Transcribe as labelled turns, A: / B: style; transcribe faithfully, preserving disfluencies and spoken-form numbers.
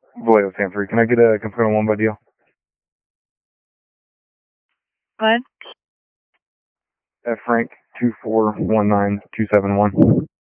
A: Vallejo Sam three. Can I get a component one by deal?
B: What?
A: F Frank two four one nine two seven one.